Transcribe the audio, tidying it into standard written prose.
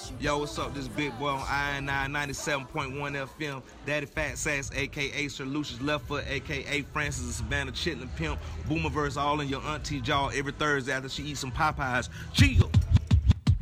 Yo, what's up? This big boy on Iron 9 97.1 FM. Daddy Fat Sax, aka Sir Lucius Left Foot, aka Francis and Savannah Chitlin Pimp, Boomerverse all in your auntie jaw every Thursday after she eats some Popeyes. Chill!